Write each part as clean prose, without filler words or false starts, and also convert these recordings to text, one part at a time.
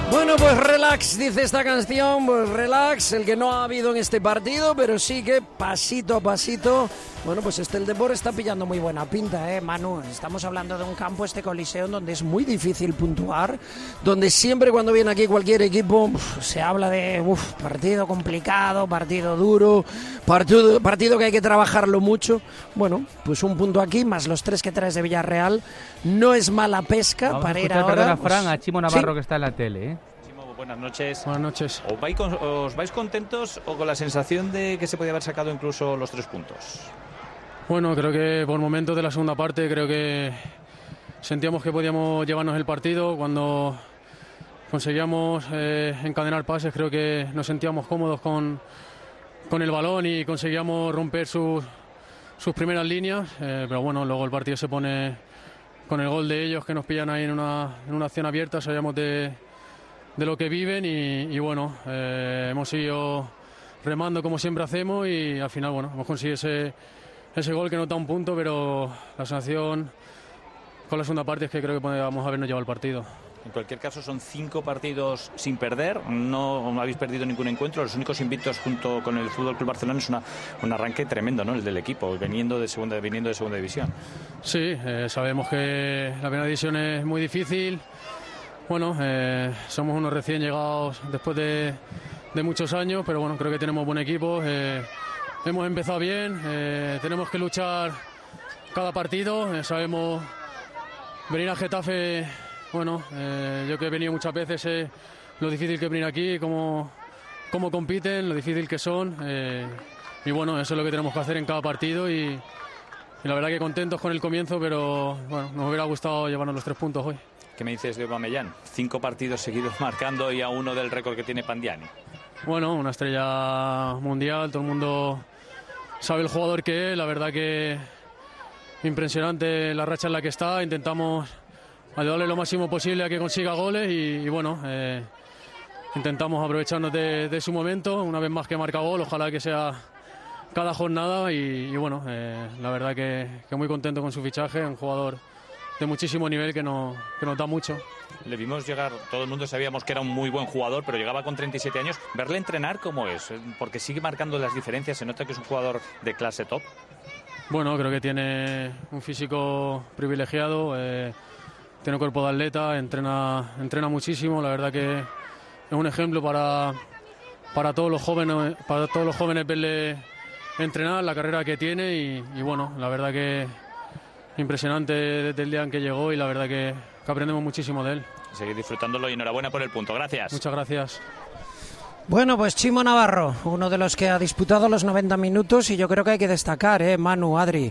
Bueno, pues relax, dice esta canción, pues relax, el que no ha habido en este partido, pero sí que pasito a pasito, bueno, pues el Depor está pillando muy buena pinta, Manu. Estamos hablando de un campo, este Coliseo, donde es muy difícil puntuar, donde siempre cuando viene aquí cualquier equipo se habla de partido complicado, partido duro, partido que hay que trabajarlo mucho. Bueno, pues un punto aquí, más los 3 que traes de Villarreal, no es mala pesca. Vamos para a ir escuchar, ahora. perdona, Fran, a Chimo Navarro, ¿sí? Que está en la tele, Chimo, buenas noches. Buenas noches. ¿Os vais contentos o con la sensación de que se podía haber sacado incluso los 3 puntos? Bueno, creo que por momentos de la segunda parte creo que sentíamos que podíamos llevarnos el partido. Cuando conseguíamos encadenar pases, creo que nos sentíamos cómodos con el balón y conseguíamos romper sus primeras líneas. Pero bueno, luego el partido se pone con el gol de ellos, que nos pillan ahí en una acción abierta. Sabíamos de lo que viven y bueno, hemos seguido remando como siempre hacemos y al final, bueno, hemos conseguido ese gol que nos da un punto, pero la sensación con la segunda parte es que creo que podíamos habernos llevado el partido. En cualquier caso, son 5 partidos sin perder, no habéis perdido ningún encuentro, los únicos invictos junto con el FC Barcelona. Es un arranque tremendo, ¿no?, el del equipo, viniendo de segunda división. Sí, sabemos que la primera división es muy difícil. Bueno, somos unos recién llegados después de muchos años, pero bueno, creo que tenemos buen equipo. Hemos empezado bien, tenemos que luchar cada partido. Sabemos venir a Getafe, bueno, yo que he venido muchas veces, sé lo difícil que es venir aquí, cómo compiten, lo difícil que son. Y bueno, eso es lo que tenemos que hacer en cada partido y la verdad que contentos con el comienzo, pero bueno, nos hubiera gustado llevarnos los 3 puntos hoy. ¿Qué me dices de Aubameyang? 5 partidos seguidos marcando y a uno del récord que tiene Pandiani. Bueno, una estrella mundial, todo el mundo sabe el jugador que es, la verdad que impresionante la racha en la que está. Intentamos ayudarle lo máximo posible a que consiga goles y bueno, intentamos aprovecharnos de su momento, una vez más que marca gol, ojalá que sea cada jornada y bueno, la verdad que muy contento con su fichaje, un jugador de muchísimo nivel que nos da mucho. Le vimos llegar, todo el mundo sabíamos que era un muy buen jugador, pero llegaba con 37 años. Verle entrenar, ¿cómo es? Porque sigue marcando las diferencias, se nota que es un jugador de clase top. Bueno, creo que tiene un físico privilegiado, tiene cuerpo de atleta, entrena muchísimo, la verdad que es un ejemplo para todos los jóvenes verle entrenar, la carrera que tiene y bueno, la verdad que impresionante desde el día en que llegó y la verdad que aprendemos muchísimo de él. Seguir disfrutándolo y enhorabuena por el punto. Gracias. Muchas gracias. Bueno, pues Chimo Navarro, uno de los que ha disputado los 90 minutos y yo creo que hay que destacar, Manu, Adri,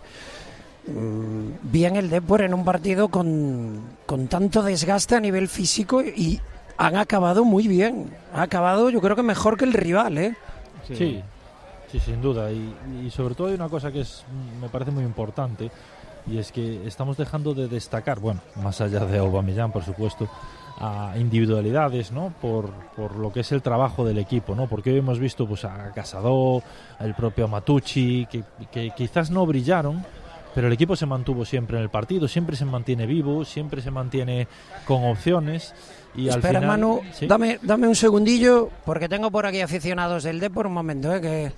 bien el Depor en un partido con tanto desgaste a nivel físico y han acabado muy bien. Ha acabado yo creo que mejor que el rival, Sí, sin duda. Y sobre todo hay una cosa que me parece muy importante. Y es que estamos dejando de destacar, bueno, más allá de Aubameyang, por supuesto, a individualidades, ¿no? Por lo que es el trabajo del equipo, ¿no? Porque hoy hemos visto pues a Casado, el propio Matucci, que quizás no brillaron, pero el equipo se mantuvo siempre en el partido, siempre se mantiene vivo, siempre se mantiene con opciones. Y espera, al final, Manu, ¿sí? dame un segundillo, porque tengo por aquí aficionados del Depor, un momento, que...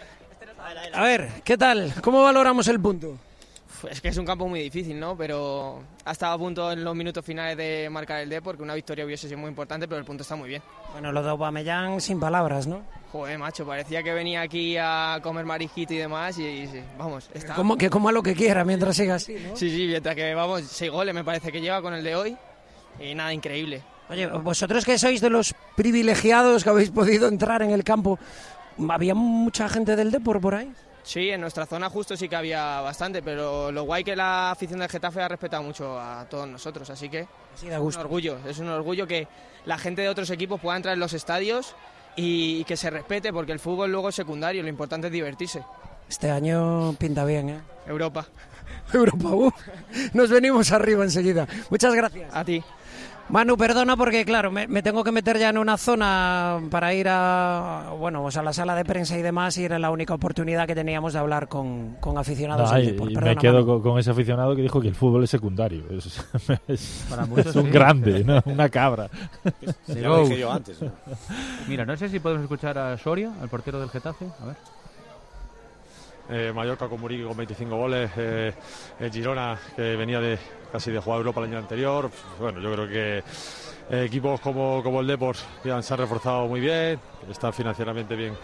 A ver, ¿qué tal? ¿Cómo valoramos el punto? Es que es un campo muy difícil, ¿no? Pero ha estado a punto en los minutos finales de marcar el Depor, porque una victoria hubiese sido muy importante, pero el punto está muy bien. Bueno, lo de Aubameyang sin palabras, ¿no? Joder, macho, parecía que venía aquí a comer marisquito y demás y sí, vamos. Está... Que coma lo que quiera mientras siga así, ¿no? Sí, mientras que, vamos, 6 goles me parece que lleva con el de hoy y nada, increíble. Oye, vosotros que sois de los privilegiados que habéis podido entrar en el campo, ¿había mucha gente del Depor por ahí? Sí, en nuestra zona justo sí que había bastante, pero lo guay que la afición del Getafe ha respetado mucho a todos nosotros, así que sí, da gusto. Es un orgullo que la gente de otros equipos pueda entrar en los estadios y que se respete, porque el fútbol luego es secundario, lo importante es divertirse. Este año pinta bien, ¿eh? Europa, nos venimos arriba enseguida. Muchas gracias. A ti. Manu, perdona porque, claro, me tengo que meter ya en una zona para ir a la sala de prensa y demás, y era la única oportunidad que teníamos de hablar con aficionados del Depor. Y Perdona, me quedo Manu. con ese aficionado que dijo que el fútbol es secundario. Es un sí. grande, ¿no? Una cabra. Ya lo dije yo antes, ¿no? Mira, no sé si podemos escuchar a Soria, al portero del Getafe. A ver. Mallorca con Muriqui con 25 goles, el Girona que venía casi de jugar Europa el año anterior. Bueno, yo creo que equipos como el Depor se han reforzado muy bien, están financieramente bien,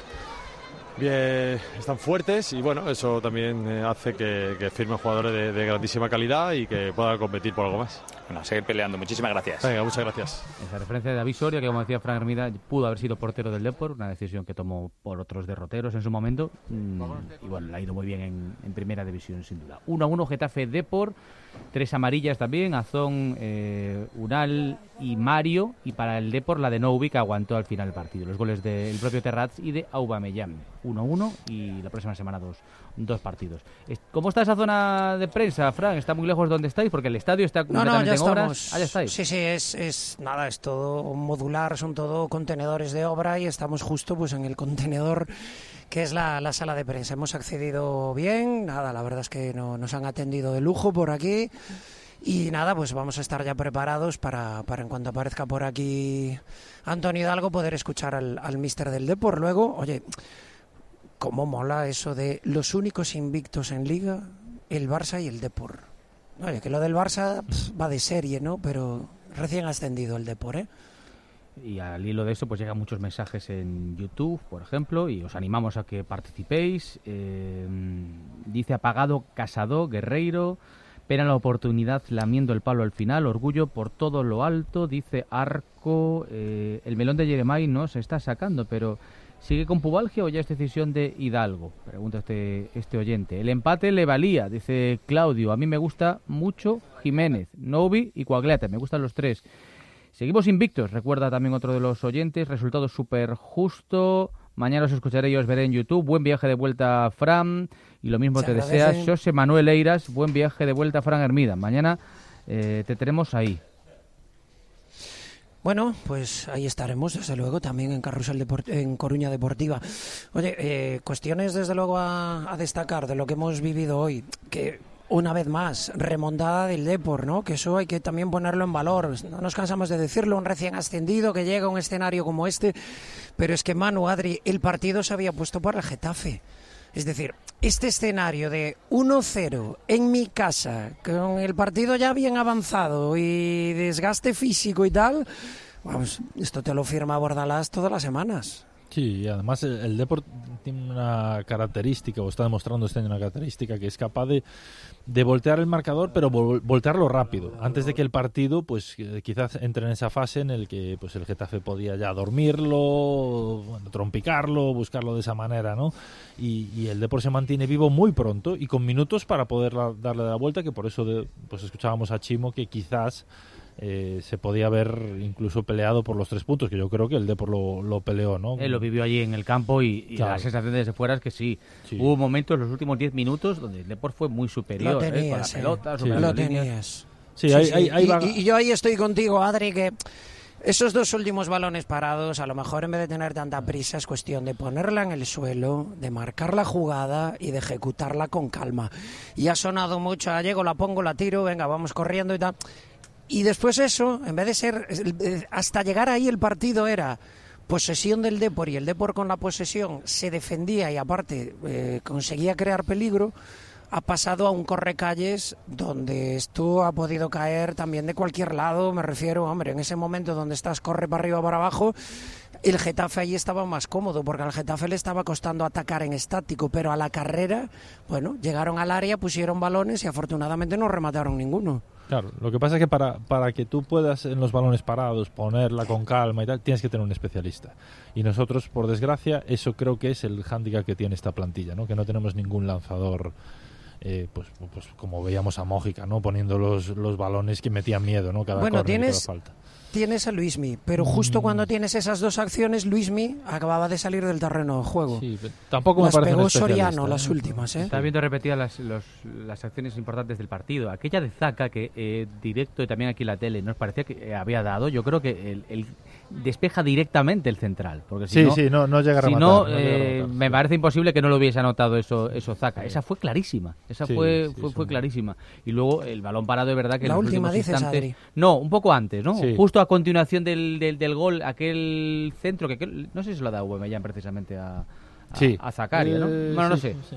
están fuertes, y bueno, eso también hace que firmen jugadores de grandísima calidad y que puedan competir por algo más. Bueno, a seguir peleando. Muchísimas gracias. Venga, muchas gracias. Esa referencia de David Soria, que como decía Fran Hermida, pudo haber sido portero del Depor, una decisión que tomó por otros derroteros en su momento, y bueno, le ha ido muy bien en primera división, sin duda. 1-1 Getafe Depor, 3 amarillas también, Azón, Unal y Mario, y para el Depor la de Novi, que aguantó al final el partido. Los goles del propio Terraz y de Aubameyang. 1-1, y la próxima semana dos partidos. ¿Cómo está esa zona de prensa, Fran? ¿Está muy lejos de donde estáis? Porque el estadio está completamente en obras. Ya estáis. Sí, es todo modular, son todo contenedores de obra, y estamos justo pues en el contenedor que es la sala de prensa. Hemos accedido bien, la verdad es que nos han atendido de lujo por aquí, y pues vamos a estar ya preparados para en cuanto aparezca por aquí Antonio Hidalgo, poder escuchar al míster del Depor. Luego, oye, cómo mola eso de los únicos invictos en Liga, el Barça y el Depor. Oye, que lo del Barça va de serie, ¿no? Pero recién ascendido el Depor, ¿eh? Y al hilo de eso, pues llegan muchos mensajes en YouTube, por ejemplo, y os animamos a que participéis. Dice Apagado Casado, Guerreiro, pena la oportunidad lamiendo el palo al final, orgullo por todo lo alto, dice Arco. El melón de Jeremai no se está sacando, pero ¿sigue con pubalgia o ya es decisión de Hidalgo? Pregunta este oyente. El empate le valía, dice Claudio. A mí me gusta mucho Jiménez, Novi y Coagliata, me gustan los tres. Seguimos invictos, recuerda también otro de los oyentes. Resultado súper justo. Mañana os escucharé y os veré en YouTube. Buen viaje de vuelta, Fran. Y lo mismo te desea José Manuel Eiras. Buen viaje de vuelta, Fran Hermida. Mañana te tenemos ahí. Bueno, pues ahí estaremos, desde luego, también en Carrusel en Coruña Deportiva. Oye, cuestiones desde luego a destacar de lo que hemos vivido hoy, que una vez más, remontada del Depor, ¿no? Que eso hay que también ponerlo en valor. No nos cansamos de decirlo, un recién ascendido que llega a un escenario como este, pero es que Manu, Adri, el partido se había puesto para el Getafe. Es decir, este escenario de 1-0 en mi casa, con el partido ya bien avanzado y desgaste físico y tal, vamos, esto te lo firma Bordalás todas las semanas. Sí, y además el Depor tiene una característica, o está demostrando este año una característica, que es capaz de voltear el marcador, pero voltearlo rápido, antes de que el partido pues quizás entre en esa fase en el que pues el Getafe podía ya dormirlo, trompicarlo, buscarlo de esa manera, ¿no? Y el Depor se mantiene vivo muy pronto y con minutos para poder darle la vuelta, que por eso pues escuchábamos a Chimo que quizás se podía haber incluso peleado por los 3 puntos, que yo creo que el Depor lo peleó, ¿no? Él lo vivió allí en el campo y claro. La sensación desde fuera es que sí. Hubo momentos en los últimos 10 minutos donde el Depor fue muy superior, lo tenías, con la pelota, lo las tenías. Sí, ahí va. Y yo ahí estoy contigo, Adri, que esos 2 últimos balones parados, a lo mejor en vez de tener tanta prisa, es cuestión de ponerla en el suelo, de marcar la jugada y de ejecutarla con calma. Y ha sonado mucho, llego, la pongo, la tiro, venga, vamos corriendo y tal. Y después eso, en vez de ser, hasta llegar ahí el partido era posesión del Depor, y el Depor con la posesión se defendía y aparte conseguía crear peligro, ha pasado a un correcalles donde esto ha podido caer también de cualquier lado. Me refiero, hombre, en ese momento donde estás corre para arriba, para abajo, el Getafe ahí estaba más cómodo, porque al Getafe le estaba costando atacar en estático, pero a la carrera, bueno, llegaron al área, pusieron balones y afortunadamente no remataron ninguno. Claro, lo que pasa es que para que tú puedas en los balones parados ponerla con calma y tal, tienes que tener un especialista. Y nosotros, por desgracia, eso creo que es el hándicap que tiene esta plantilla, ¿no? Que no tenemos ningún lanzador, pues como veíamos a Mójica, ¿no? Poniendo los balones que metían miedo, ¿no? Cada bueno, córner, tienes cada falta. tienes a Luismi, pero justo cuando tienes esas dos acciones, Luismi acababa de salir del terreno de juego. Sí, tampoco me las parece pegó Soriano las últimas. Está viendo repetidas las acciones importantes del partido. Aquella de Zaka, que directo y también aquí en la tele, nos parecía que había dado, yo creo que el despeja directamente el central. Porque si no llega a rematar. Si no, me parece imposible que no lo hubiese anotado eso Zaka. Esa fue clarísima. Fue clarísima. Y luego el balón parado, de verdad que la en los última dices, instantes, Adri. No, un poco antes, ¿no? Sí. Justo a continuación del gol, aquel centro que no sé si se lo ha dado Aubameyang precisamente a Zakaria, ¿no? Bueno, no sé. Sí.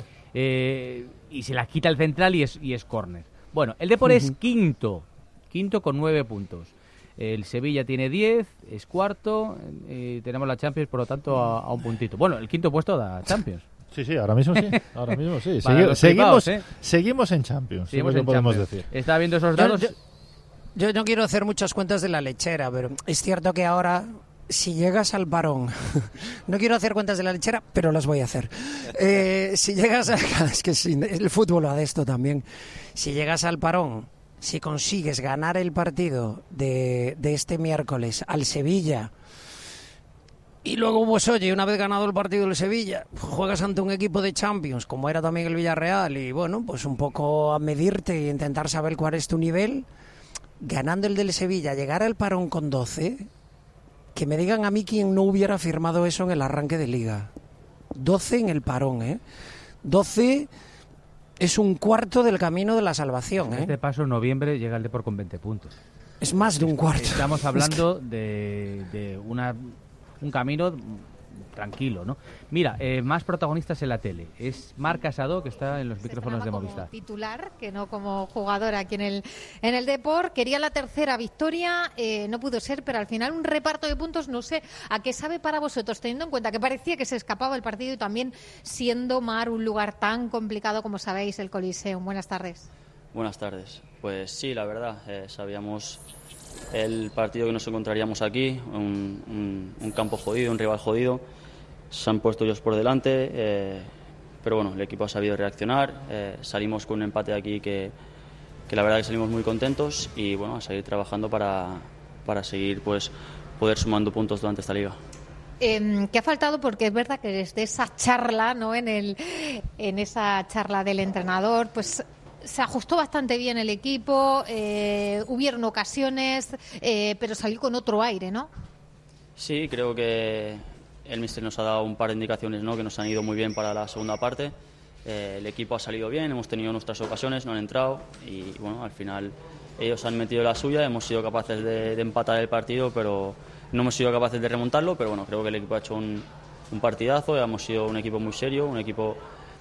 Y se la quita el central y es córner. Bueno, el Depor es quinto con 9 puntos. El Sevilla tiene 10, es cuarto, tenemos la Champions, por lo tanto, a un puntito. Bueno, el quinto puesto da Champions. Sí, ahora mismo sí. Seguimos en Champions, seguimos en podemos decir. Estaba viendo esos datos. Yo no quiero hacer muchas cuentas de la lechera, pero es cierto que ahora, si llegas al parón, no quiero hacer cuentas de la lechera, pero las voy a hacer. Si llegas es que sí, el fútbol va de esto también. Si llegas al parón, si consigues ganar el partido de este miércoles al Sevilla, y luego, pues oye, una vez ganado el partido del Sevilla, juegas ante un equipo de Champions, como era también el Villarreal, y bueno, pues un poco a medirte e intentar saber cuál es tu nivel, ganando el del Sevilla, llegar al parón con 12, que me digan a mí quién no hubiera firmado eso en el arranque de Liga. 12 en el parón, 12 es un cuarto del camino de la salvación, Este paso en noviembre llega el Depor con 20 puntos. Es más de un cuarto. Estamos hablando de un camino tranquilo, ¿no? Mira, más protagonistas en la tele. Es Marc Casado, que está en los micrófonos de Movistar. Como titular, que no como jugador aquí en el Depor. Quería la tercera victoria, no pudo ser, pero al final un reparto de puntos, no sé a qué sabe para vosotros, teniendo en cuenta que parecía que se escapaba el partido y también siendo Mar un lugar tan complicado como sabéis, el Coliseum. Buenas tardes. Buenas tardes. Pues sí, la verdad, sabíamos el partido que nos encontraríamos aquí, un campo jodido, un rival jodido. Se han puesto ellos por delante, pero bueno, el equipo ha sabido reaccionar. Salimos con un empate aquí que la verdad que salimos muy contentos y bueno, a seguir trabajando para seguir pues poder sumando puntos durante esta liga. ¿Qué ha faltado? Porque es verdad que desde esa charla, ¿no? En esa charla del entrenador, pues se ajustó bastante bien el equipo, hubieron ocasiones, pero salió con otro aire, ¿no? Sí, creo que el míster nos ha dado un par de indicaciones, ¿no? Que nos han ido muy bien para la segunda parte. El equipo ha salido bien, hemos tenido nuestras ocasiones, no han entrado y bueno, al final ellos han metido la suya, hemos sido capaces de empatar el partido, pero no hemos sido capaces de remontarlo, pero bueno, creo que el equipo ha hecho un partidazo, hemos sido un equipo muy serio, un equipo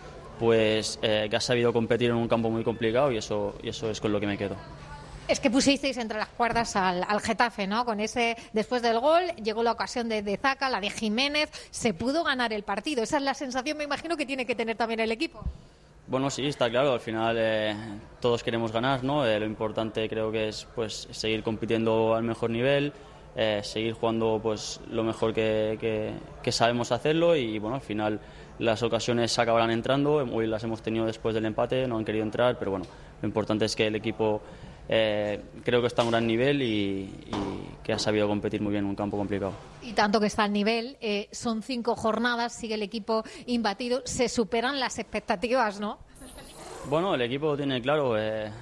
pues que ha sabido competir en un campo muy complicado y eso es con lo que me quedo. Es que pusisteis entre las cuerdas al Getafe, ¿no? Con ese, después del gol, llegó la ocasión de Zaka, la de Jiménez, se pudo ganar el partido. Esa es la sensación, me imagino, que tiene que tener también el equipo. Bueno, sí, está claro, al final todos queremos ganar, ¿no? Lo importante creo que es pues seguir compitiendo al mejor nivel, seguir jugando pues lo mejor que sabemos hacerlo y bueno, al final las ocasiones acabarán entrando, hoy las hemos tenido después del empate, no han querido entrar, pero bueno, lo importante es que el equipo creo que está a un gran nivel y que ha sabido competir muy bien en un campo complicado. Y tanto que está al nivel, son 5 jornadas, sigue el equipo imbatido, se superan las expectativas, ¿no? Bueno, el equipo tiene claro,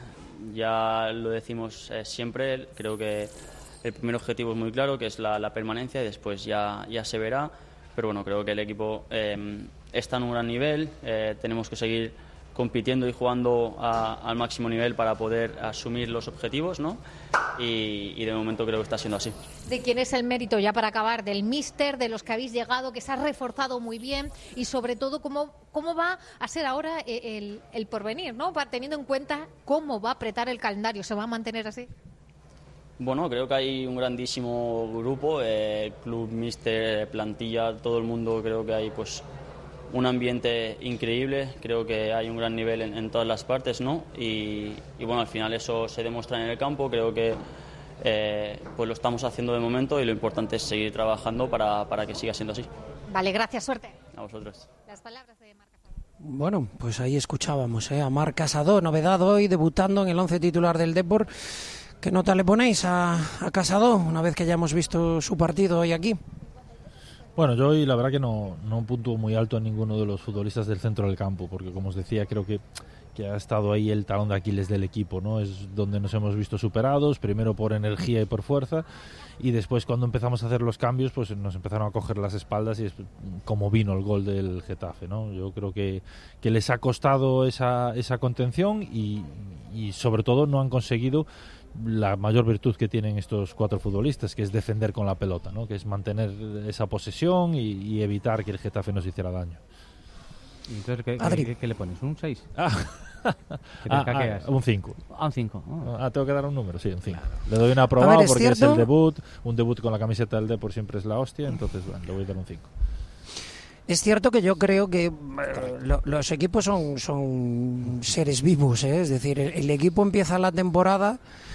ya lo decimos siempre, creo que el primer objetivo es muy claro, que es la permanencia y después ya se verá, pero bueno, creo que el equipo está en un gran nivel, tenemos que seguir compitiendo y jugando al máximo nivel para poder asumir los objetivos, ¿no? Y de momento creo que está siendo así. ¿De quién es el mérito, ya para acabar, del míster, de los que habéis llegado, que se ha reforzado muy bien y sobre todo cómo va a ser ahora el porvenir, ¿no? Teniendo en cuenta cómo va a apretar el calendario, ¿se va a mantener así? Bueno, creo que hay un grandísimo grupo, club, míster, plantilla, todo el mundo, creo que hay pues un ambiente increíble, creo que hay un gran nivel en todas las partes, ¿no? Y bueno, al final eso se demuestra en el campo, creo que pues lo estamos haciendo de momento y lo importante es seguir trabajando para que siga siendo así. Vale, gracias, suerte. A vosotros. Las palabras de Marc Casado. Bueno, pues ahí escuchábamos a Marc Casado, novedad hoy, debutando en el 11 titular del Depor, ¿Qué nota le ponéis a Casado una vez que ya hemos visto su partido hoy aquí? Bueno, yo hoy la verdad que no puntúo muy alto a ninguno de los futbolistas del centro del campo, porque como os decía, creo que ha estado ahí el talón de Aquiles del equipo, ¿no? Es donde nos hemos visto superados, primero por energía y por fuerza, y después cuando empezamos a hacer los cambios, pues nos empezaron a coger las espaldas y es como vino el gol del Getafe, ¿no? Yo creo que les ha costado esa contención y sobre todo no han conseguido la mayor virtud que tienen estos 4 futbolistas, que es defender con la pelota, ¿no? Que es mantener esa posesión y evitar que el Getafe nos hiciera daño. Entonces, ¿qué le pones? ¿Un 6? Un 5. Un 5. Tengo que dar un número, sí, un 5. Le doy una aprobada porque ¿cierto? Es el debut. Un debut con la camiseta del Depor siempre es la hostia, entonces bueno, le voy a dar un 5. Es cierto que yo creo que los equipos son seres vivos, ¿eh? Es decir, el equipo empieza la temporada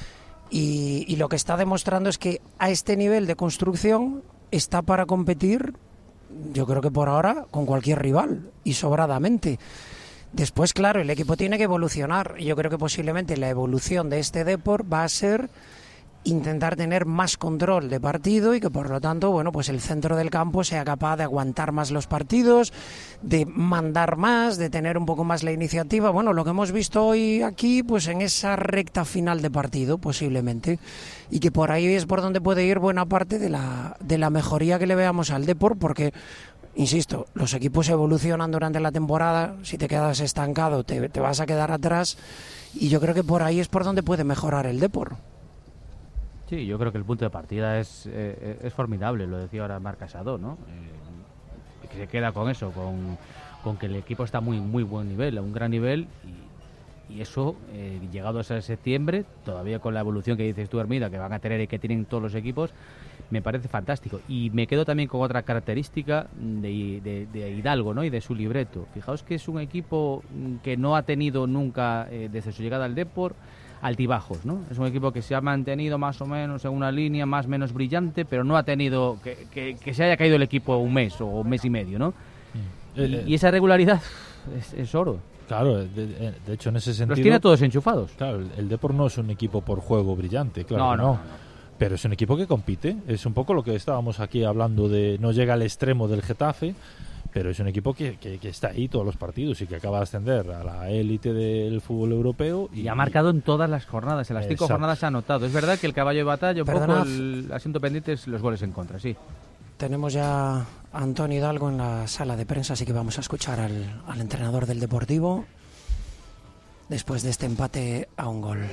y lo que está demostrando es que a este nivel de construcción está para competir, yo creo que por ahora, con cualquier rival y sobradamente. Después, claro, el equipo tiene que evolucionar y yo creo que posiblemente la evolución de este Depor va a ser intentar tener más control de partido y que por lo tanto, bueno, pues el centro del campo sea capaz de aguantar más los partidos, de mandar más, de tener un poco más la iniciativa. Bueno, lo que hemos visto hoy aquí, pues en esa recta final de partido, posiblemente, y que por ahí es por donde puede ir buena parte de la mejoría que le veamos al Depor, porque insisto, los equipos evolucionan durante la temporada, si te quedas estancado te vas a quedar atrás y yo creo que por ahí es por donde puede mejorar el Depor. Sí, yo creo que el punto de partida es formidable, lo decía ahora Marc Casado, ¿no? Que se queda con eso, con que el equipo está muy buen nivel, a un gran nivel y eso, llegados a septiembre, todavía con la evolución que dices tú, Hermida, que van a tener y que tienen todos los equipos, me parece fantástico. Y me quedo también con otra característica de Hidalgo, ¿no? Y de su libreto. Fijaos que es un equipo que no ha tenido nunca, desde su llegada al Depor, altibajos, ¿no? Es un equipo que se ha mantenido más o menos en una línea más o menos brillante, pero no ha tenido que se haya caído el equipo un mes o un mes y medio, ¿no? Y esa regularidad es oro. Claro, de hecho en ese sentido... Los tiene todos enchufados. Claro, el Depor no es un equipo por juego brillante, claro. No. Pero es un equipo que compite. Es un poco lo que estábamos aquí hablando de no llega al extremo del Getafe, pero es un equipo que está ahí todos los partidos y que acaba de ascender a la élite del fútbol europeo. Y ha marcado en todas las jornadas, en las 5 jornadas se ha anotado. Es verdad que el caballo de batalla, un poco el asunto pendiente es los goles en contra, sí. Tenemos ya a Antonio Hidalgo en la sala de prensa, así que vamos a escuchar al entrenador del Deportivo después de este empate a un gol.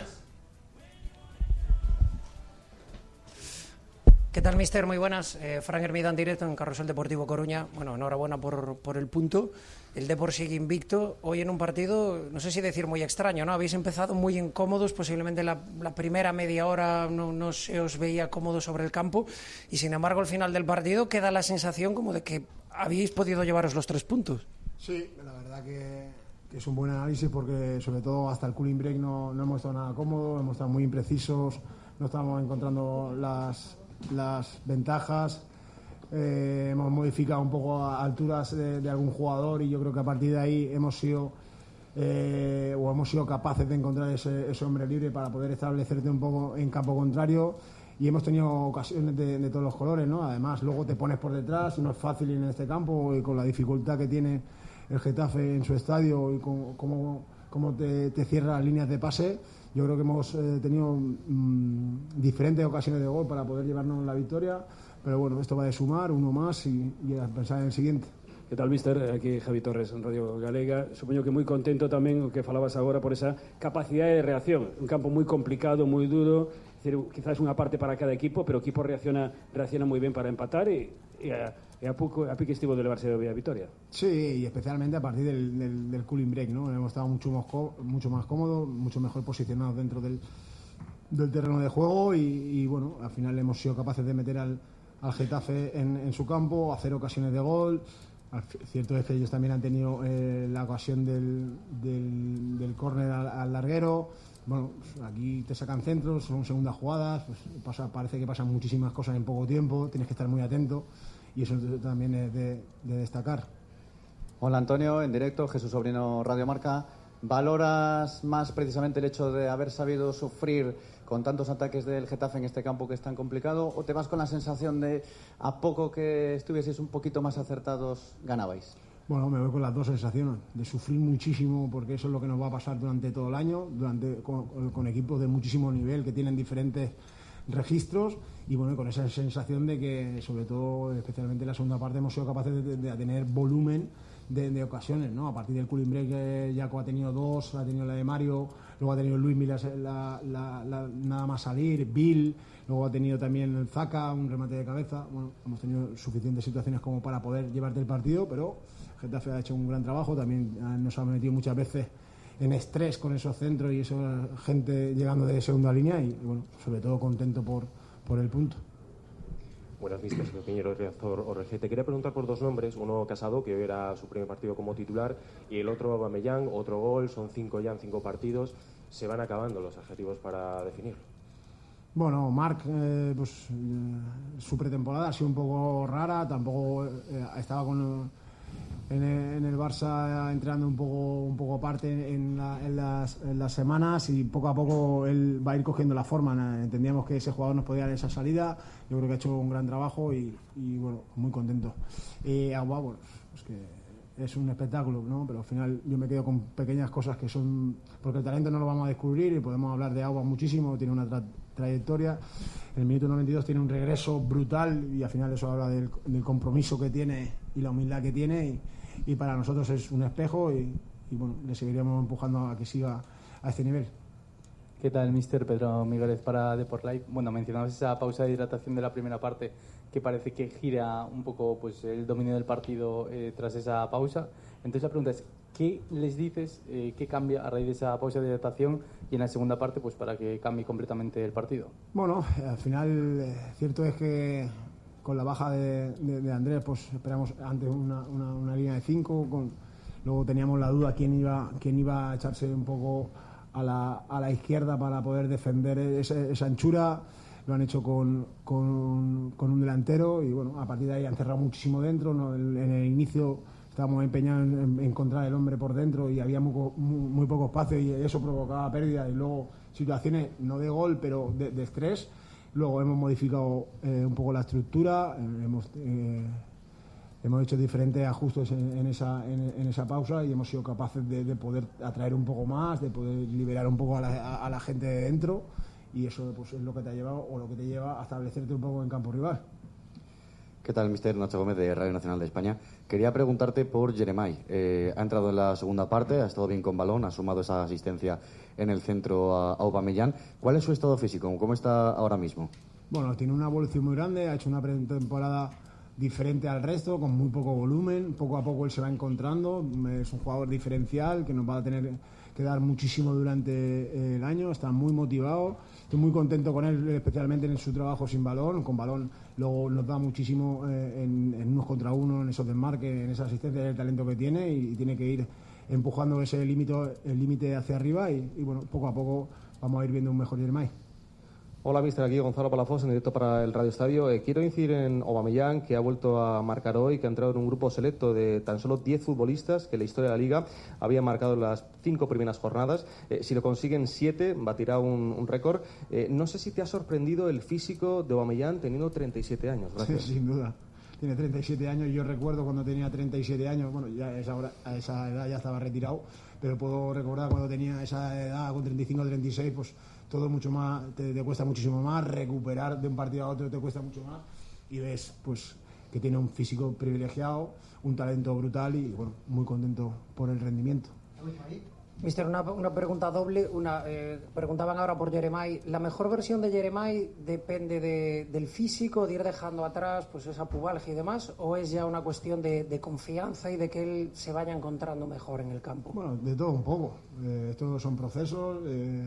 ¿Qué tal, mister? Muy buenas. Fran Hermida en directo en Carrusel Deportivo Coruña. Bueno, enhorabuena por el punto. El Depor sigue invicto. Hoy en un partido, no sé si decir muy extraño, ¿no? Habéis empezado muy incómodos, posiblemente la primera media hora no se os veía cómodo sobre el campo y sin embargo al final del partido queda la sensación como de que habéis podido llevaros los 3 puntos. Sí, la verdad que es un buen análisis porque sobre todo hasta el cooling break no hemos estado nada cómodos, hemos estado muy imprecisos, no estamos encontrando las ventajas, hemos modificado un poco a alturas de algún jugador y yo creo que a partir de ahí hemos sido capaces de encontrar ese hombre libre para poder establecerte un poco en campo contrario y hemos tenido ocasiones de todos los colores, ¿no? Además luego te pones por detrás, no es fácil en este campo y con la dificultad que tiene el Getafe en su estadio y con cómo te cierra las líneas de pase. Yo creo que hemos tenido diferentes ocasiones de gol para poder llevarnos la victoria, pero bueno, esto va de sumar, uno más y a pensar en el siguiente. Que tal, mister? Aquí Javi Torres en Radio Galega. Supoño que moi contento tamén o que falabas agora por esa capacidade de reacción. Un campo moi complicado, moi duro, quizás unha parte para cada equipo, pero o equipo reacciona moi ben para empatar e a pique estivo de levarse a victoria. Sí, y especialmente a partir del cooling break, ¿no? Hemos estado mucho más cómodos, mucho mejor posicionados dentro del terreno de juego y bueno, al final hemos sido capaces de meter al Getafe en su campo, hacer ocasiones de gol. Cierto es que ellos también han tenido la ocasión del córner al larguero. Bueno, aquí te sacan centros, son segundas jugadas, pues parece que pasan muchísimas cosas en poco tiempo, tienes que estar muy atento y eso también es de destacar. Hola Antonio, en directo, Jesús Sobrino, Radio Marca. ¿Valoras más precisamente el hecho de haber sabido sufrir con tantos ataques del Getafe en este campo que es tan complicado, o te vas con la sensación de a poco que estuvieseis un poquito más acertados ganabais? Bueno, me voy con las dos sensaciones, de sufrir muchísimo, porque eso es lo que nos va a pasar durante todo el año, con equipos de muchísimo nivel que tienen diferentes registros, y bueno, con esa sensación de que, sobre todo, especialmente en la segunda parte, hemos sido capaces de tener volumen de ocasiones, ¿no? A partir del cooling break, Jaco ha tenido dos, ha tenido la de Mario, luego ha tenido Luis Milas nada más salir, Bill, luego ha tenido también el Zaka, un remate de cabeza. Bueno, hemos tenido suficientes situaciones como para poder llevarte el partido, pero Getafe ha hecho un gran trabajo, también nos ha metido muchas veces en estrés con esos centros y esa gente llegando de segunda línea, y bueno, sobre todo contento por el punto. Buenas, mister, señor Piñero, Riazor ORG. Te quería preguntar por dos nombres, uno Casado, que hoy era su primer partido como titular, y el otro Aubameyang, otro gol, son 5 ya en 5 partidos. Se van acabando los adjetivos para definir. Bueno, Marc, su pretemporada ha sido un poco rara, tampoco estaba en el Barça entrenando un poco aparte en las semanas, y poco a poco él va a ir cogiendo la forma. Entendíamos que ese jugador nos podía dar esa salida, yo creo que ha hecho un gran trabajo y bueno, muy contento. Agua, bueno, es que es un espectáculo, ¿no? Pero al final yo me quedo con pequeñas cosas que son, porque el talento no lo vamos a descubrir y podemos hablar de Agua muchísimo, tiene una trayectoria. En el minuto 92 tiene un regreso brutal y al final eso habla del compromiso que tiene y la humildad que tiene, y para nosotros es un espejo, y bueno, le seguiremos empujando a que siga a este nivel. ¿Qué tal, mister? Pedro Migueles para Deport Live. Bueno, mencionabas esa pausa de hidratación de la primera parte, que parece que gira un poco pues el dominio del partido tras esa pausa. Entonces la pregunta es, ¿qué les dices, qué cambia a raíz de esa pausa de hidratación y en la segunda parte pues para que cambie completamente el partido? Bueno, al final cierto es que con la baja de Andrés pues esperamos antes una línea de 5, luego teníamos la duda quién iba a echarse un poco a la izquierda para poder defender esa anchura. Lo han hecho con un delantero y bueno, a partir de ahí han cerrado muchísimo dentro, ¿no? En el inicio estábamos empeñados en encontrar el hombre por dentro y había muy poco espacio, y eso provocaba pérdidas y luego situaciones no de gol pero de estrés. Luego hemos modificado un poco la estructura, hemos hecho diferentes ajustes en esa pausa y hemos sido capaces de poder atraer un poco más, de poder liberar un poco a la gente de dentro, y eso pues, es lo que te ha llevado o lo que te lleva a establecerte un poco en campo rival. ¿Qué tal, mister? Nacho Gómez, de Radio Nacional de España. Quería preguntarte por Jeremai. Ha entrado en la segunda parte, ha estado bien con balón, ha sumado esa asistencia en el centro a Aubameyang. ¿Cuál es su estado físico? ¿Cómo está ahora mismo? Bueno, tiene una evolución muy grande, ha hecho una pretemporada diferente al resto, con muy poco volumen. Poco a poco él se va encontrando, es un jugador diferencial que nos va a tener que dar muchísimo durante el año. Está muy motivado, estoy muy contento con él, especialmente en su trabajo sin balón. Con balón luego nos da muchísimo en unos contra uno, en esos desmarques, en esa asistencia, el talento que tiene, y tiene que ir empujando ese límite hacia arriba, y bueno, poco a poco vamos a ir viendo un mejor Jeremai. Hola, mister, aquí Gonzalo Palafox en directo para el Radio Estadio. Quiero incidir en Aubameyang, que ha vuelto a marcar hoy, que ha entrado en un grupo selecto de tan solo 10 futbolistas que en la historia de la Liga había marcado en las 5 primeras jornadas. Si lo consiguen 7, batirá un récord. No sé si te ha sorprendido el físico de Aubameyang teniendo 37 años. Gracias. Sí, sin duda. Tiene 37 años, yo recuerdo cuando tenía 37 años, bueno, ya a esa edad ya estaba retirado, pero puedo recordar cuando tenía esa edad, con 35 o 36, pues todo mucho más, te cuesta muchísimo más, recuperar de un partido a otro te cuesta mucho más, y ves pues que tiene un físico privilegiado, un talento brutal, y bueno, muy contento por el rendimiento. Mister, una pregunta doble. Preguntaban ahora por Jeremai. ¿La mejor versión de Jeremai depende del físico, de ir dejando atrás pues esa pubalgia y demás, o es ya una cuestión de confianza y de que él se vaya encontrando mejor en el campo? Bueno, de todo un poco. Estos son procesos.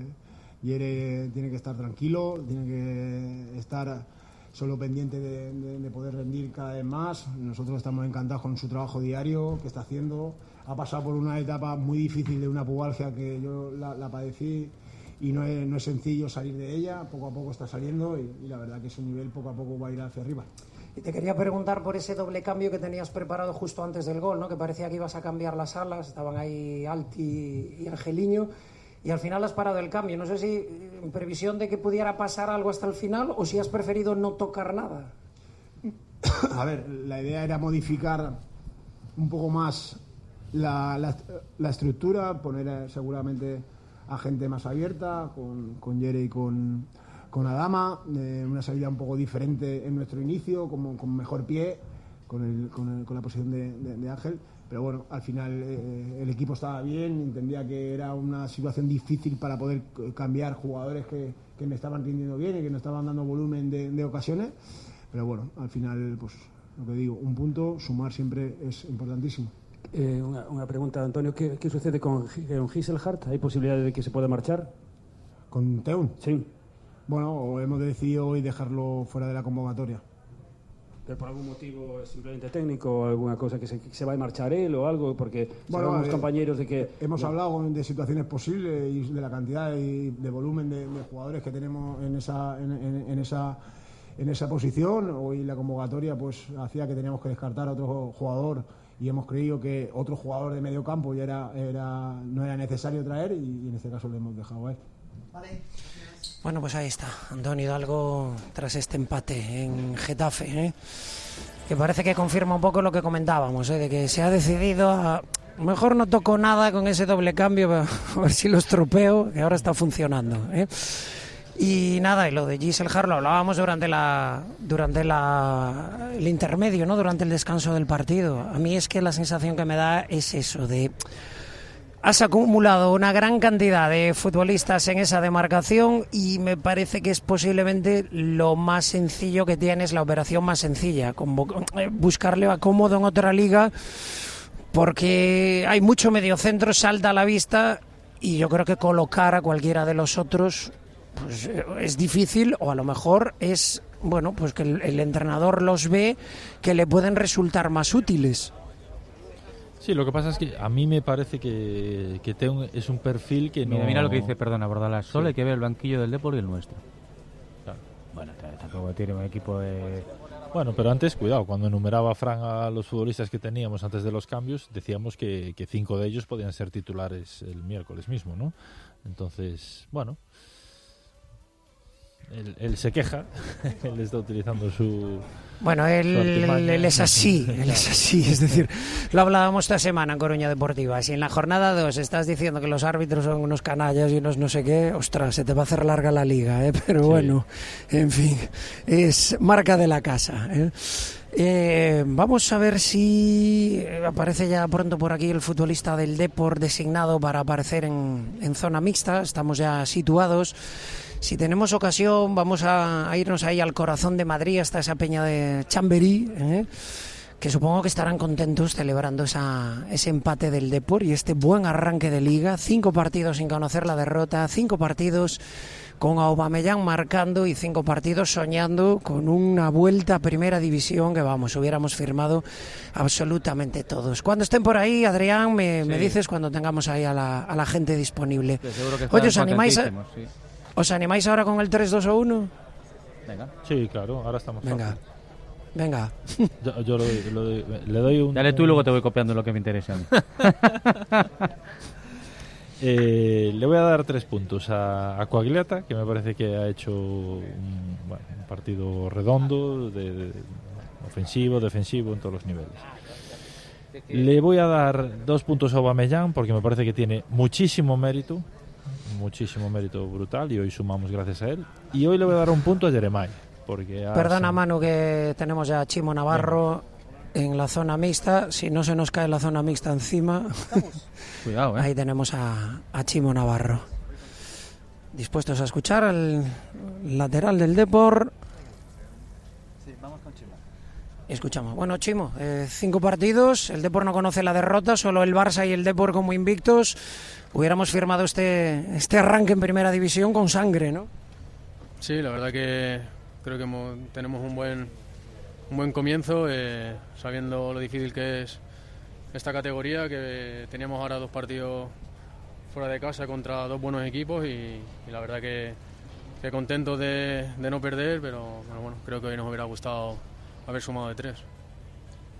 Jere tiene que estar tranquilo, tiene que estar solo pendiente de poder rendir cada vez más. Nosotros estamos encantados con su trabajo diario que está haciendo. Ha pasado por una etapa muy difícil de una pubalgia que yo la padecí, y no es sencillo salir de ella. Poco a poco está saliendo, y la verdad que su nivel poco a poco va a ir hacia arriba. Y te quería preguntar por ese doble cambio que tenías preparado justo antes del gol, ¿no? Que parecía que ibas a cambiar las alas, estaban ahí Alti y Angeliño. y al final has parado el cambio. No sé si en previsión de que pudiera pasar algo hasta el final o si has preferido no tocar nada. A ver, la idea era modificar un poco más la estructura, poner seguramente a gente más abierta, con Yere y con Adama, una salida un poco diferente en nuestro inicio, con mejor pie, con la posición de Ángel. Pero bueno, al final el equipo estaba bien, entendía que era una situación difícil para poder cambiar jugadores que me estaban rindiendo bien y que nos estaban dando volumen de ocasiones. Pero bueno, al final, pues lo que digo, un punto, sumar siempre es importantísimo. Una pregunta, Antonio, ¿qué sucede con Giselhardt? ¿Hay posibilidades de que se pueda marchar? ¿Con Teun? Sí. Bueno, hemos decidido hoy dejarlo fuera de la convocatoria. ¿Pero por algún motivo simplemente técnico o alguna cosa que se va a marchar él o algo? Porque somos compañeros de que... Hemos hablado de situaciones posibles y de la cantidad y de volumen de jugadores que tenemos en esa posición. Hoy la convocatoria pues hacía que teníamos que descartar a otro jugador y hemos creído que otro jugador de medio campo ya no era necesario traer y en este caso lo hemos dejado a él. Vale. Bueno, pues ahí está, Antonio Hidalgo tras este empate en Getafe, que parece que confirma un poco lo que comentábamos, de que se ha decidido a... Mejor no toco nada con ese doble cambio, pero a ver si lo estropeo, que ahora está funcionando. Y nada, y lo de Giselhardt lo hablábamos durante el intermedio, ¿no? Durante el descanso del partido. A mí es que la sensación que me da es eso, de... Has acumulado una gran cantidad de futbolistas en esa demarcación y me parece que es posiblemente lo más sencillo que tienes, la operación más sencilla, buscarle acomodo en otra liga, porque hay mucho mediocentro, salta a la vista y yo creo que colocar a cualquiera de los otros pues es difícil, o a lo mejor es, bueno, pues que el entrenador los ve que le pueden resultar más útiles. Sí, lo que pasa es que a mí me parece que Teun es un perfil que no... Mira lo que dice, perdona, Bordalás, solo hay que ver el banquillo del Depor y el nuestro. Claro. Bueno, tampoco tiene un equipo de... Bueno, pero antes, cuidado, cuando enumeraba Fran a los futbolistas que teníamos antes de los cambios, decíamos que 5 de ellos podían ser titulares el miércoles mismo, ¿no? Entonces, bueno... Él se queja, él está utilizando su... Bueno, él es así, es decir, lo hablábamos esta semana en Coruña Deportiva, si en la jornada 2 estás diciendo que los árbitros son unos canallas y unos no sé qué, ostras, se te va a hacer larga la liga, pero sí. Bueno, en fin, es marca de la casa, vamos a ver si aparece ya pronto por aquí el futbolista del Depor designado para aparecer en zona mixta, estamos ya situados. Si tenemos ocasión, vamos a irnos ahí al corazón de Madrid, hasta esa peña de Chamberí, que supongo que estarán contentos celebrando ese empate del Depor y este buen arranque de Liga. 5 partidos sin conocer la derrota, 5 partidos con Aubameyang marcando y 5 partidos soñando con una vuelta a Primera División que, vamos, hubiéramos firmado absolutamente todos. Cuando estén por ahí, Adrián, me dices cuando tengamos ahí a la gente disponible. Oye, ¿os animáis ahora con el 3-2-1? Venga. Sí, claro, ahora estamos. Venga. Yo le doy un... Dale tú y luego te voy copiando lo que me interesa a mí. Le voy a dar 3 puntos a Coagliata, que me parece que ha hecho un partido redondo, ofensivo, defensivo, en todos los niveles. Le voy a dar 2 puntos a Aubameyang, porque me parece que tiene muchísimo mérito brutal, y hoy sumamos gracias a él. Y hoy le voy a dar 1 punto a Jeremai, porque... Perdona, Manu, que tenemos ya a Chimo Navarro en la zona mixta. Si no se nos cae la zona mixta encima... Cuidado, Ahí tenemos a Chimo Navarro. Dispuestos a escuchar al lateral del Depor. Sí, vamos con Chimo. Escuchamos. Bueno, Chimo, 5 partidos, el Depor no conoce la derrota, solo el Barça y el Depor como invictos. Hubiéramos firmado este arranque en Primera División con sangre, ¿no? Sí, la verdad que creo que tenemos un buen comienzo, sabiendo lo difícil que es esta categoría, que teníamos ahora 2 partidos fuera de casa contra 2 buenos equipos y la verdad que contentos de no perder, pero bueno, creo que hoy nos hubiera gustado haber sumado de 3.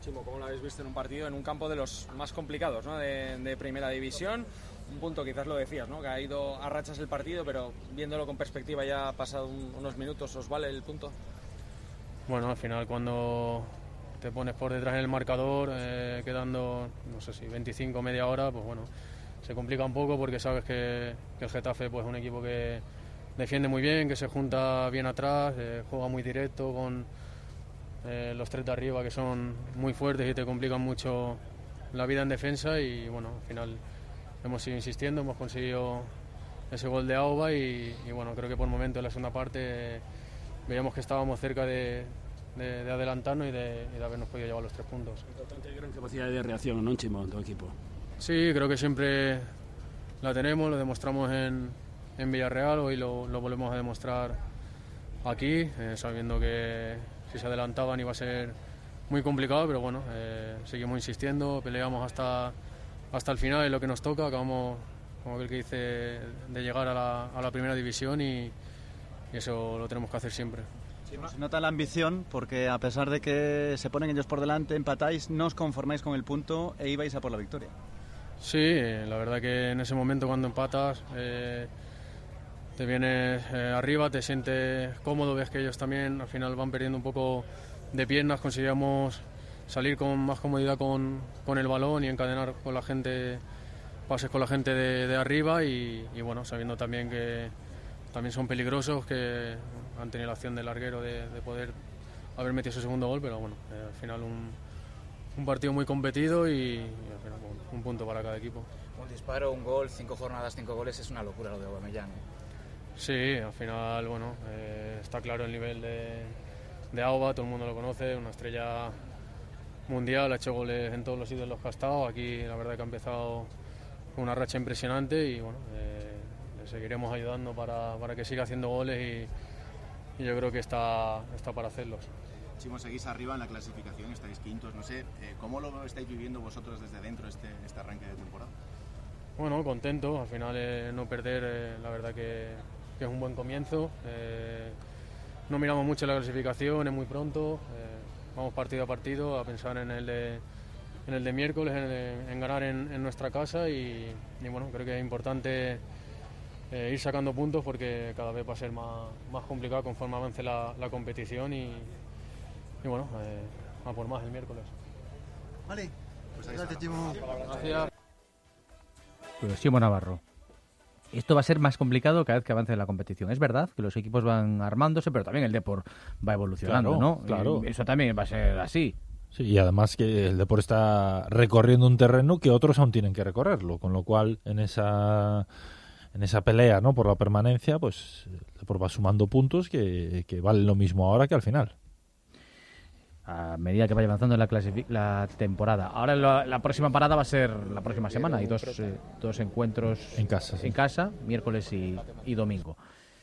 Chimo, ¿cómo lo habéis visto en un partido, en un campo de los más complicados, ¿no? de primera división? Un punto, quizás lo decías, ¿no? Que ha ido a rachas el partido, pero viéndolo con perspectiva ya ha pasado unos minutos, ¿os vale el punto? Bueno, al final cuando te pones por detrás en el marcador, quedando, no sé si 25 media hora, pues bueno, se complica un poco porque sabes que el Getafe pues, es un equipo que defiende muy bien, que se junta bien atrás, juega muy directo con los tres de arriba que son muy fuertes y te complican mucho la vida en defensa y bueno, al final hemos seguido insistiendo, hemos conseguido ese gol de Auba y bueno, creo que por momento en la segunda parte veíamos que estábamos cerca de adelantarnos y de habernos podido llevar los 3 puntos. Importante gran capacidad de reacción, ¿no, Chimo, en tu equipo? Sí, creo que siempre la tenemos, lo demostramos en Villarreal, hoy lo volvemos a demostrar aquí, sabiendo que si se adelantaban iba a ser muy complicado, pero bueno, seguimos insistiendo, peleamos hasta el final, es lo que nos toca, acabamos, como aquel que dice, de llegar a la primera división y eso lo tenemos que hacer siempre. Se nota la ambición porque a pesar de que se ponen ellos por delante, empatáis, no os conformáis con el punto e ibais a por la victoria. Sí, la verdad que en ese momento cuando empatas te vienes arriba, te sientes cómodo, ves que ellos también al final van perdiendo un poco de piernas, conseguíamos salir con más comodidad con el balón y encadenar con la gente, pases con la gente de arriba y bueno, sabiendo también que también son peligrosos, que han tenido la acción del larguero de poder haber metido ese segundo gol, pero bueno, al final un partido muy competido y al final un punto para cada equipo. Un disparo, un gol, 5 jornadas, 5 goles, es una locura lo de Aubameyang. Sí, al final, bueno, está claro el nivel de Auba, todo el mundo lo conoce, una estrella mundial, ha hecho goles en todos los sitios en los que ha estado, aquí la verdad que ha empezado con una racha impresionante y bueno, le seguiremos ayudando para que siga haciendo goles y yo creo que está para hacerlos. Chimo, seguís arriba en la clasificación, estáis quintos, no sé, ¿cómo lo estáis viviendo vosotros desde dentro este arranque de temporada? Bueno, contento, al final no perder, la verdad que es un buen comienzo, no miramos mucho la clasificación, es muy pronto, vamos partido a partido a pensar en el de miércoles, en ganar en nuestra casa y bueno, creo que es importante ir sacando puntos porque cada vez va a ser más complicado conforme avance la competición y bueno, a por más el miércoles. Vale, pues gracias, Chimo. Gracias. Pues Chimo Navarro. Esto va a ser más complicado cada vez que avance la competición. Es verdad que los equipos van armándose, pero también el Depor va evolucionando, claro, ¿no? Claro. Y eso también va a ser así. Sí, y además que el Depor está recorriendo un terreno que otros aún tienen que recorrerlo, con lo cual en esa pelea, ¿no?, por la permanencia, pues el Depor va sumando puntos que valen lo mismo ahora que al final. A medida que vaya avanzando la temporada. Ahora la próxima parada va a ser la próxima semana. Hay dos encuentros en casa, sí. En casa, miércoles y domingo.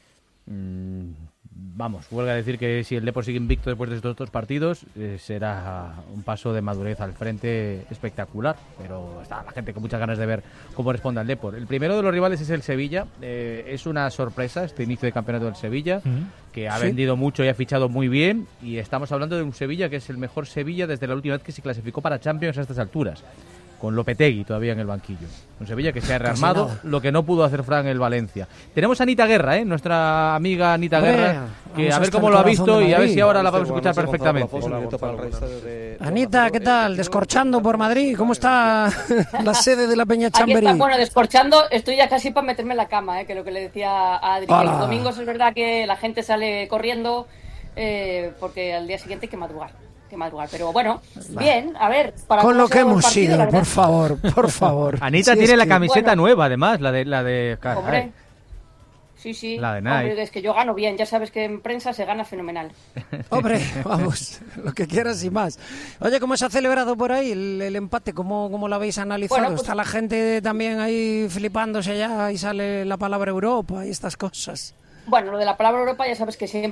Vamos, huelga a decir que si el Depor sigue invicto después de estos 2 partidos, será un paso de madurez al frente espectacular, pero está la gente con muchas ganas de ver cómo responde al Depor. El primero de los rivales es el Sevilla, es una sorpresa este inicio de campeonato del Sevilla, que ha vendido mucho y ha fichado muy bien, y estamos hablando de un Sevilla que es el mejor Sevilla desde la última vez que se clasificó para Champions a estas alturas, con Lopetegui todavía en el banquillo. Un Sevilla que se ha rearmado, lo que no pudo hacer Fran en el Valencia. Tenemos a Anita Guerra, nuestra amiga Anita Guerra, que a ver cómo lo ha visto y a ver si ahora la podemos escuchar perfectamente. Anita, ¿qué tal? Descorchando por Madrid, ¿cómo está la sede de la Peña Chamberí? Aquí está, bueno, descorchando, estoy ya casi para meterme en la cama, que es lo que le decía a Adri. Los domingos es verdad que la gente sale corriendo porque al día siguiente hay que madrugar. Pero bueno, bien, a ver, para con lo que hemos sido, por favor. Anita tiene la camiseta nueva, además, la de hombre, sí, la de Nike. Hombre, es que yo gano bien, ya sabes que en prensa se gana fenomenal. Hombre, vamos, lo que quieras y más. Oye, ¿cómo se ha celebrado por ahí el empate? ¿Cómo lo habéis analizado? Bueno, pues, ¿está la gente también ahí flipándose ya y sale la palabra Europa y estas cosas? Bueno, lo de la palabra Europa ya sabes que siempre